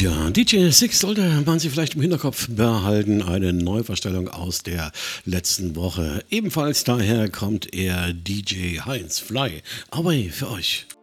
Tja, DJ Six sollte man sich vielleicht im Hinterkopf behalten. Eine Neuverstellung aus der letzten Woche. Ebenfalls daher kommt er DJ Heinz Fly. Aber für euch.